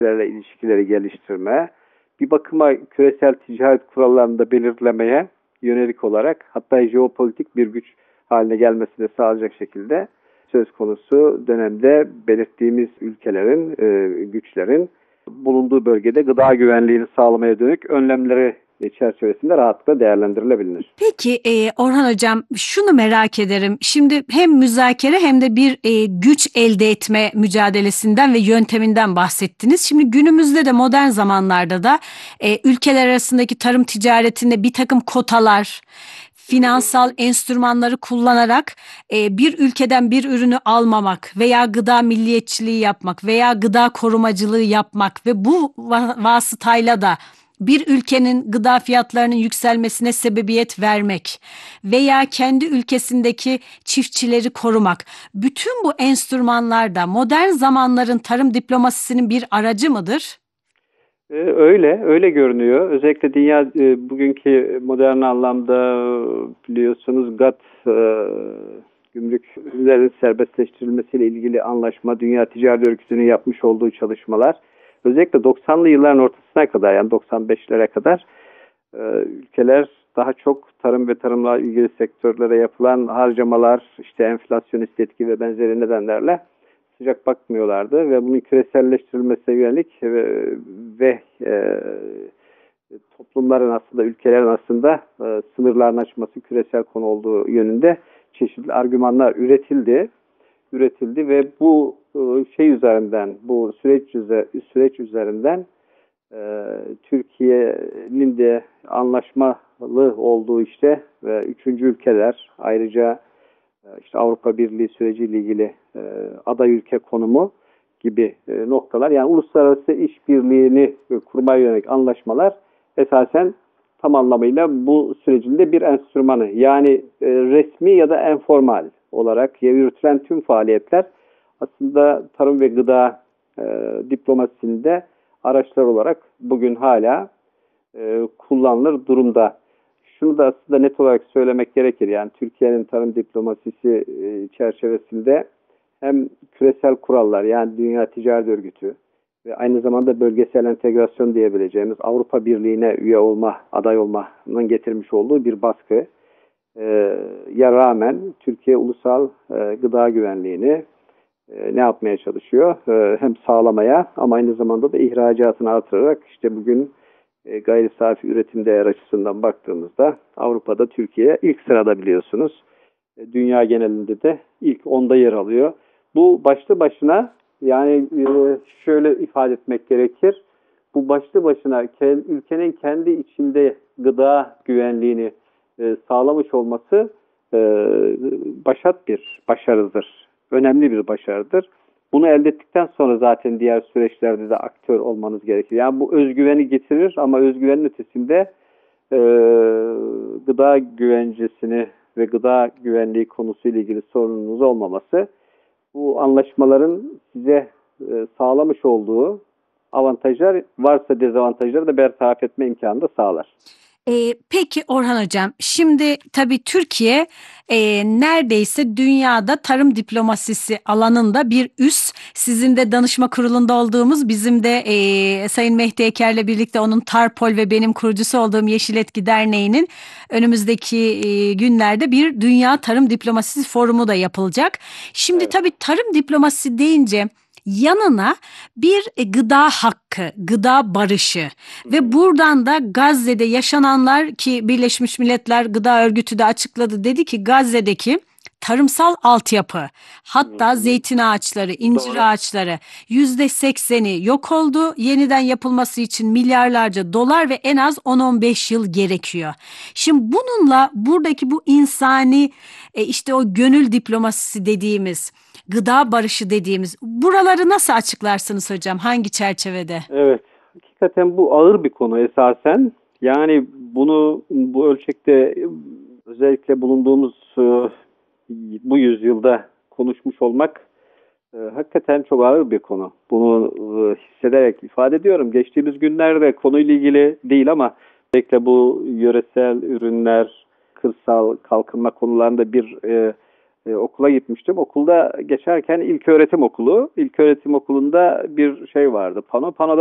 ilişkileri geliştirme, bir bakıma küresel ticaret kurallarını da belirlemeye yönelik olarak hatta jeopolitik bir güç haline gelmesini sağlayacak şekilde söz konusu dönemde belirttiğimiz ülkelerin, güçlerin bulunduğu bölgede gıda güvenliğini sağlamaya dönük önlemleri çerçevesinde rahatlıkla değerlendirilebilir. Peki Orhan Hocam şunu merak ederim. Şimdi hem müzakere hem de bir güç elde etme mücadelesinden ve yönteminden bahsettiniz. Şimdi günümüzde de modern zamanlarda da ülkeler arasındaki tarım ticaretinde bir takım kotalar, finansal enstrümanları kullanarak bir ülkeden bir ürünü almamak veya gıda milliyetçiliği yapmak veya gıda korumacılığı yapmak ve bu vasıtayla da bir ülkenin gıda fiyatlarının yükselmesine sebebiyet vermek veya kendi ülkesindeki çiftçileri korumak. Bütün bu enstrümanlar da modern zamanların tarım diplomasisinin bir aracı mıdır? Öyle görünüyor. Özellikle dünya bugünkü modern anlamda biliyorsunuz GATT gümrüklerin serbestleştirilmesiyle ilgili anlaşma, Dünya Ticaret Örgütü'nün yapmış olduğu çalışmalar, özellikle 90'lı yılların ortasına kadar yani 95'lere kadar ülkeler daha çok tarım ve tarımla ilgili sektörlere yapılan harcamalar, işte enflasyonist etki ve benzeri nedenlerle sıcak bakmıyorlardı ve bunun küreselleştirilmesine yönelik ve toplumların aslında, ülkelerin aslında sınırların aşması küresel konu olduğu yönünde çeşitli argümanlar üretildi ve bu şey üzerinden, bu süreç üzerinden Türkiye'nin de anlaşmalı olduğu işte ve üçüncü ülkeler, ayrıca işte Avrupa Birliği süreciyle ilgili aday ülke konumu gibi noktalar, yani uluslararası işbirliğini kurmaya yönelik anlaşmalar esasen tam anlamıyla bu sürecin de bir enstrümanı. Yani resmi ya da enformal olarak yürütülen tüm faaliyetler aslında tarım ve gıda diplomasisinde araçlar olarak bugün hala kullanılır durumda. Şunu da aslında net olarak söylemek gerekir. Yani Türkiye'nin tarım diplomasisi çerçevesinde hem küresel kurallar, yani Dünya Ticaret Örgütü ve aynı zamanda bölgesel entegrasyon diyebileceğimiz Avrupa Birliği'ne üye olma, aday olmanın getirmiş olduğu bir baskı ya rağmen Türkiye ulusal gıda güvenliğini ne yapmaya çalışıyor? Hem sağlamaya ama aynı zamanda da ihracatını artırarak işte bugün gayri safi üretim değer açısından baktığımızda Avrupa'da Türkiye ilk sırada, biliyorsunuz. Dünya genelinde de ilk 10'da yer alıyor. Bu başlı başına, yani şöyle ifade etmek gerekir. Bu başlı başına ülkenin kendi içinde gıda güvenliğini sağlamış olması bir başarıdır. Önemli bir başarıdır. Bunu elde ettikten sonra zaten diğer süreçlerde de aktör olmanız gerekir. Yani bu özgüveni getirir ama özgüvenin ötesinde gıda güvencesini ve gıda güvenliği konusuyla ilgili sorununuz olmaması, bu anlaşmaların size sağlamış olduğu avantajlar varsa dezavantajları da bertaraf etme imkanı da sağlar. Peki Orhan Hocam, şimdi tabii Türkiye neredeyse dünyada tarım diplomasisi alanında bir üs. Sizin de danışma kurulunda olduğumuz, bizim de Sayın Mehdi Eker'le birlikte onun Tarpol ve benim kurucusu olduğum Yeşil Etki Derneği'nin önümüzdeki günlerde bir Dünya Tarım Diplomasisi Forumu da yapılacak. Şimdi Evet. tabii tarım diplomasisi deyince yanına bir gıda hakkı, gıda barışı ve buradan da Gazze'de yaşananlar, ki Birleşmiş Milletler Gıda Örgütü de açıkladı, dedi ki Gazze'deki tarımsal altyapı, hatta zeytin ağaçları, incir Doğru. ağaçları %80'i yok oldu. Yeniden yapılması için milyarlarca dolar ve en az 10-15 yıl gerekiyor. Şimdi bununla buradaki bu insani işte o gönül diplomasisi dediğimiz, gıda barışı dediğimiz, buraları nasıl açıklarsınız hocam? Hangi çerçevede? Evet. Hakikaten bu ağır bir konu esasen. Yani bunu bu ölçekte özellikle bulunduğumuz bu yüzyılda konuşmuş olmak hakikaten çok ağır bir konu. Bunu hissederek ifade ediyorum. Geçtiğimiz günlerde konuyla ilgili değil ama özellikle bu yöresel ürünler, kırsal kalkınma konularında bir okula gitmiştim. Okulda geçerken ilköğretim okulu. İlköğretim okulunda bir şey vardı. Panoda